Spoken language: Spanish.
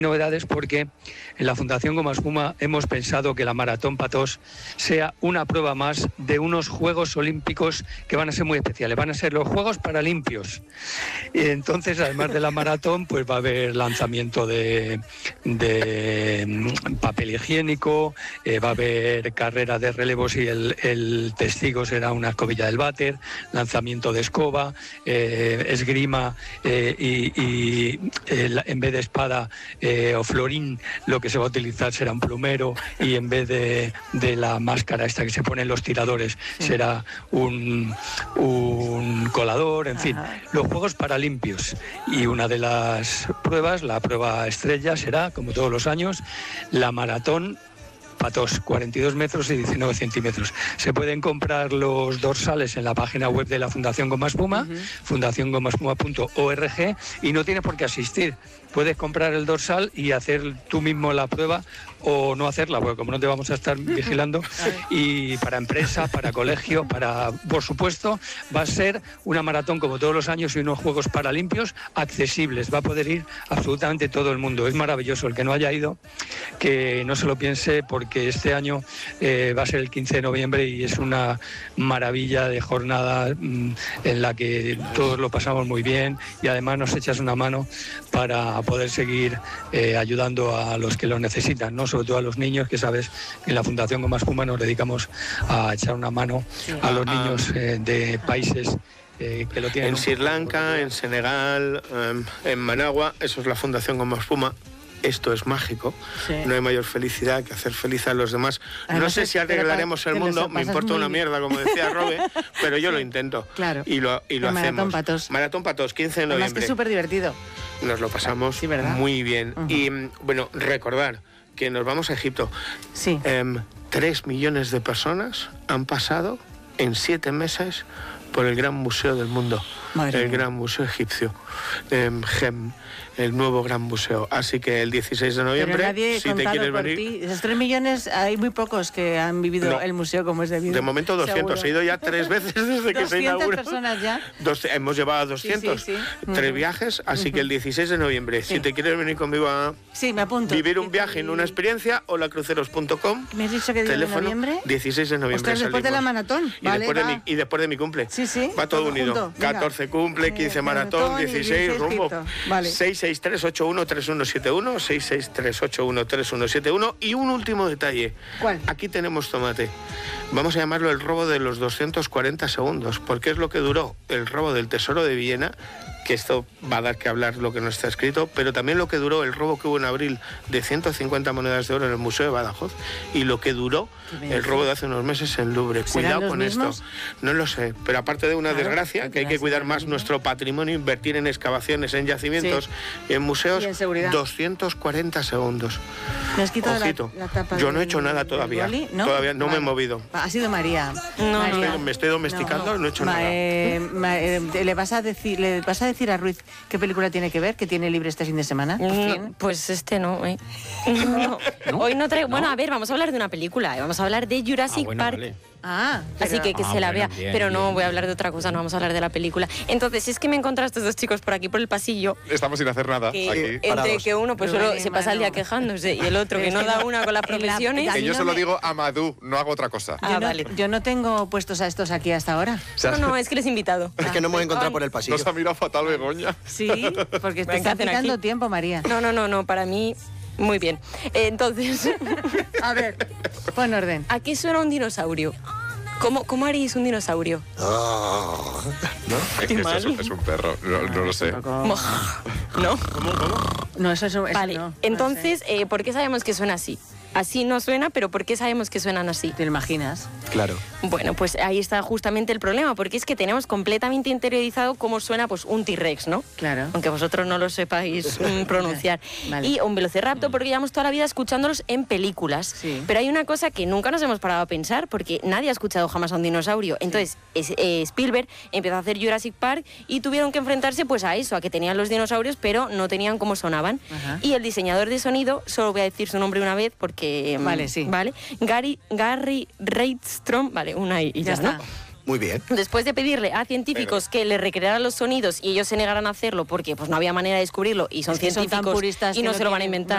novedades porque en la Fundación Goma Espuma hemos pensado que la Maratón Patos sea una prueba más de unos Juegos Olímpicos que van a ser muy especiales, van a ser los Juegos Paralimpios. Y entonces, además de la maratón, pues va a haber lanzamiento de papel higiénico, va a haber carrera de relevos y el testigo será una escobilla del váter, lanzamiento de escoba, esgrima y en vez de espada o florín, lo que se va a utilizar será un plumero, y en vez de la máscara esta que se ponen los tiradores, será un colador, en fin, los Juegos Paralimpios. Y una de las pruebas, la prueba estrella, será, como todos los años, la Maratón Patos, 42 metros y 19 centímetros. Se pueden comprar los dorsales en la página web de la Fundación Goma Espuma, fundaciongomaespuma.org, y no tienes por qué asistir. Puedes comprar el dorsal y hacer tú mismo la prueba o no hacerla, porque como no te vamos a estar vigilando, y para empresa, para colegio, por supuesto, va a ser una maratón como todos los años y unos Juegos Paralimpios accesibles. Va a poder ir absolutamente todo el mundo. Es maravilloso. El que no haya ido, que no se lo piense, porque este año va a ser el 15 de noviembre y es una maravilla de jornada en la que todos lo pasamos muy bien, y además nos echas una mano para poder seguir ayudando a los que lo necesitan, ¿no? Sobre todo a los niños, que sabes que en la Fundación Goma Espuma nos dedicamos a echar una mano a los niños de países que lo tienen. En Sri Lanka, en Senegal, en Managua, eso es la Fundación Goma Espuma. Esto es mágico, no hay mayor felicidad que hacer feliz a los demás. No sé si arreglaremos el mundo, me importa una mierda, como decía Robe, pero yo lo intento. Claro. Y lo hacemos. Maratón Patos. Maratón Patos, 15 de noviembre. Además que es súper divertido. Nos lo pasamos muy bien. Y bueno, recordar que nos vamos a Egipto. 3 millones de personas han pasado en 7 meses por el gran museo del mundo, el gran museo egipcio, GEM, el nuevo gran museo. Así que el 16 de noviembre, pero nadie si te quieres venir... Ti. Esos 3 millones, hay muy pocos que han vivido el museo como es debido. De momento 200, seguro. He ido ya 3 veces desde que se inauguró. 200 personas ya. Hemos llevado a 200, 3 viajes, así que el 16 de noviembre, si te quieres venir conmigo a me apunto. Vivir un viaje en una experiencia, holacruceros.com. ¿Me has dicho que día de noviembre? 16 de noviembre. Ostras, después de la maratón. Y después de mi cumple. Va todo unido. 14 cumple, 15 maratón, 16 rumbo. 663813171, 663813171. Y un último detalle. ¿Cuál? Aquí tenemos tomate. Vamos a llamarlo el robo de los 240 segundos, porque es lo que duró el robo del Tesoro de Viena, que esto va a dar que hablar lo que no está escrito, pero también lo que duró el robo que hubo en abril de 150 monedas de oro en el Museo de Badajoz, y lo que duró el robo de hace unos meses en Louvre. Cuidado con esto. No lo sé, pero aparte de una desgracia, que hay que cuidar más nuestro patrimonio, invertir en excavaciones, en yacimientos y en museos, 240 segundos. ¿Me has quitado la tapa? Yo no he hecho nada todavía. Todavía no me he movido. Ha sido María. Me estoy domesticando, no he hecho nada. ¿Le vas a decir a Ruiz qué película tiene que ver, que tiene libre este fin de semana? Pues no. Hoy no traigo... Bueno, a ver, vamos a hablar de una película. Vamos a hablar de Jurassic Park. Vale. Así que se la vea. Bien, pero no bien. voy a hablar de otra cosa, no vamos a hablar de la película. Entonces, es que me he encontrado a estos dos chicos por aquí, por el pasillo. Estamos sin hacer nada Que, aquí. entre Parados. que uno pues solo se pasa el día quejándose y el otro que no da una con las profesiones. Que yo se lo digo a Madú, no hago otra cosa. Vale. Yo no tengo puestos a estos aquí hasta ahora. No, es que les he invitado. Es que no hemos encontrado por el pasillo. Nos ha mirado fatal Begoña. Sí, porque te ¿Qué está hacen quitando aquí? tiempo, María. No, para mí, muy bien. Entonces, A ver, pon orden. ¿a qué suena un dinosaurio? ¿Cómo haríais un dinosaurio? ¿No? Es que esto es un perro, no lo sé. ¿No? No, eso Vale, no. entonces, ¿por qué sabemos que suena así? Así no suena, pero ¿por qué sabemos que suenan así? ¿Te lo imaginas? Claro. Bueno, pues ahí está justamente el problema, porque es que tenemos completamente interiorizado cómo suena pues un T-Rex, ¿no? Claro. Aunque vosotros no lo sepáis pronunciar. Vale. Y un velociraptor, porque llevamos toda la vida escuchándolos en películas. Sí. Pero hay una cosa que nunca nos hemos parado a pensar, porque nadie ha escuchado jamás a un dinosaurio. Entonces, Spielberg empezó a hacer Jurassic Park y tuvieron que enfrentarse pues a eso, a que tenían los dinosaurios, pero no tenían cómo sonaban. Ajá. Y el diseñador de sonido, solo voy a decir su nombre una vez, porque... Vale, sí. ¿Vale? Gary Reitstrom, vale, una y ya está. ¿no? Muy bien. Después de pedirle a científicos que le recrearan los sonidos y ellos se negaran a hacerlo porque pues no había manera de descubrirlo y son Es que son tan científicos puristas y que no no se lo van a tienen- inventar.